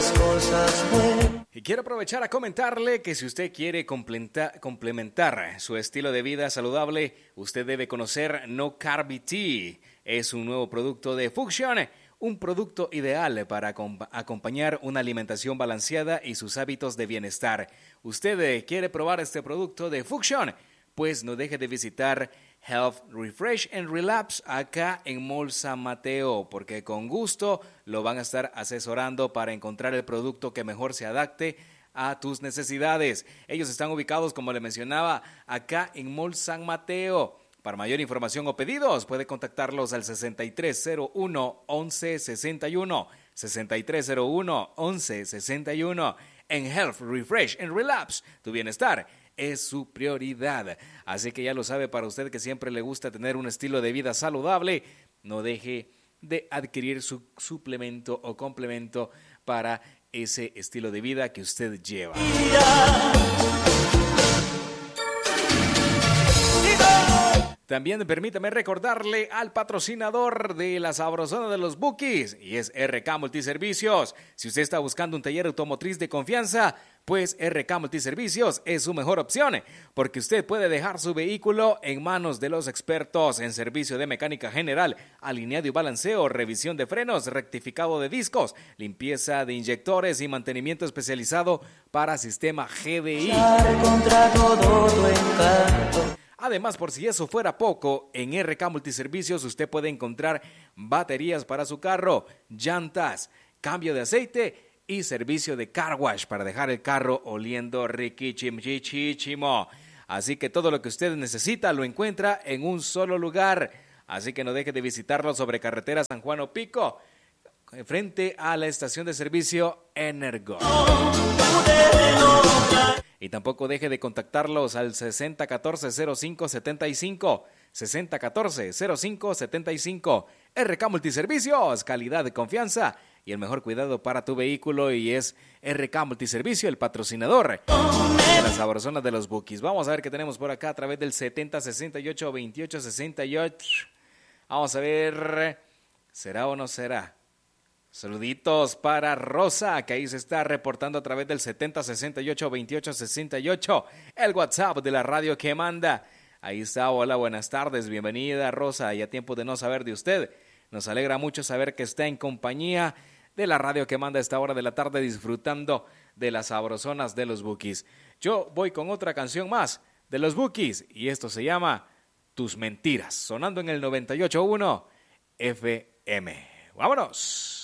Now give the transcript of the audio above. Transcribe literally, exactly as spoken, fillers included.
las cosas buenas. Y quiero aprovechar a comentarle que si usted quiere complementa- complementar su estilo de vida saludable, usted debe conocer No Carb Tea. Es un nuevo producto de Fusion, un producto ideal para acom- acompañar una alimentación balanceada y sus hábitos de bienestar. ¿Usted eh, quiere probar este producto de Fusion? Pues no deje de visitar Health Refresh and Relapse acá en Mall San Mateo, porque con gusto lo van a estar asesorando para encontrar el producto que mejor se adapte a tus necesidades. Ellos están ubicados, como le mencionaba, acá en Mall San Mateo. Para mayor información o pedidos, puede contactarlos al sesenta y tres cero uno, once sesenta y uno, sesenta y tres cero uno, once sesenta y uno. En Health Refresh and Relapse, tu bienestar es su prioridad. Así que ya lo sabe, para usted que siempre le gusta tener un estilo de vida saludable, no deje de adquirir su suplemento o complemento para ese estilo de vida que usted lleva. También permítame recordarle al patrocinador de la Sabrosona de los Bukis, y es R K Multiservicios. Si usted está buscando un taller automotriz de confianza, pues R K Multiservicios es su mejor opción, porque usted puede dejar su vehículo en manos de los expertos en servicio de mecánica general, alineado y balanceo, revisión de frenos, rectificado de discos, limpieza de inyectores y mantenimiento especializado para sistema G D I. Contra todo tu encanto. Además, por si eso fuera poco, en R K Multiservicios usted puede encontrar baterías para su carro, llantas, cambio de aceite y servicio de car wash para dejar el carro oliendo riquichimichichimo. Así que todo lo que usted necesita lo encuentra en un solo lugar. Así que no deje de visitarlo sobre carretera San Juan Opico, frente a la estación de servicio Energo. Y tampoco deje de contactarlos al sesenta catorce cero cinco setenta y cinco, sesenta catorce cero cinco setenta y cinco. R K Multiservicios, calidad de confianza y el mejor cuidado para tu vehículo, y es R K Multiservicio, el patrocinador de la Sabrosona de los Bukis. Vamos a ver qué tenemos por acá a través del setenta sesenta y ocho veintiocho sesenta y ocho. Vamos a ver, ¿será o no será? Saluditos para Rosa, que ahí se está reportando a través del setenta sesenta y ocho veintiocho sesenta y ocho, el WhatsApp de la radio que manda. Ahí está, hola, buenas tardes, bienvenida Rosa, ya tiempo de no saber de usted. Nos alegra mucho saber que está en compañía de la radio que manda a esta hora de la tarde, disfrutando de las sabrosonas de los Bukis. Yo voy con otra canción más de los Bukis, y esto se llama Tus Mentiras, sonando en el noventa y ocho punto uno F M. ¡Vámonos!